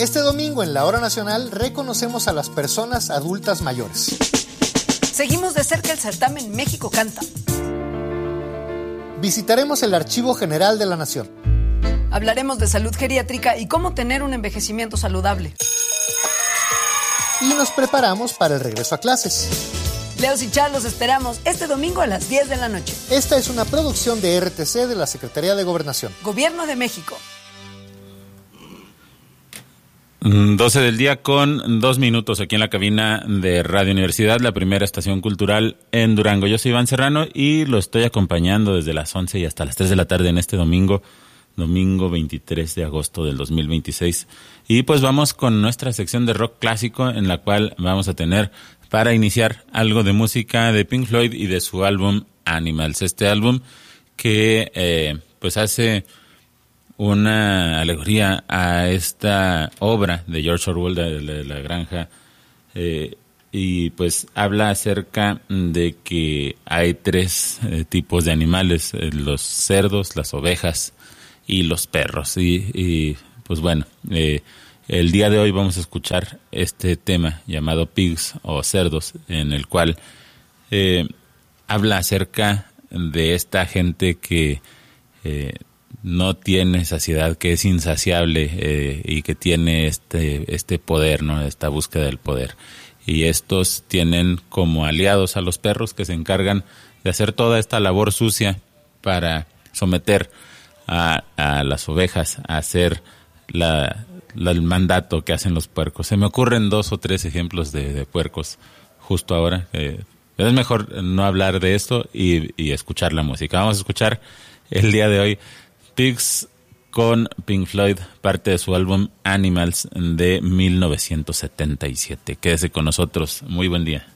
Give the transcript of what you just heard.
Este domingo en la Hora Nacional reconocemos a las personas adultas mayores. Seguimos de cerca el certamen México Canta. Visitaremos el Archivo General de la Nación. Hablaremos de salud geriátrica y cómo tener un envejecimiento saludable. Y nos preparamos para el regreso a clases. Leos y Char los esperamos este domingo a las 10 de la noche. Esta es una producción de RTC de la Secretaría de Gobernación. Gobierno de México. 12 del día con 2 minutos aquí en la cabina de Radio Universidad, la primera estación cultural en Durango. Yo soy Iván Serrano y lo estoy acompañando desde las 11 y hasta las 3 de la tarde en este domingo 23 de agosto del 2026. Y pues vamos con nuestra sección de rock clásico, en la cual vamos a tener para iniciar algo de música de Pink Floyd y de su álbum Animals. Este álbum que pues hace una alegoría a esta obra de George Orwell de la granja, y pues habla acerca de que hay 3 tipos de animales: los cerdos, las ovejas y los perros. Y pues bueno, el día de hoy vamos a escuchar este tema llamado Pigs o Cerdos, en el cual habla acerca de esta gente que no tiene saciedad, que es insaciable, y que tiene este poder, ¿no? Esta búsqueda del poder. Y estos tienen como aliados a los perros, que se encargan de hacer toda esta labor sucia para someter a las ovejas a hacer el mandato que hacen los puercos. Se me ocurren 2 o 3 ejemplos de puercos justo ahora. Es mejor no hablar de esto y escuchar la música. Vamos a escuchar el día de hoy Pigs con Pink Floyd, parte de su álbum Animals de 1977. Quédese con nosotros. Muy buen día.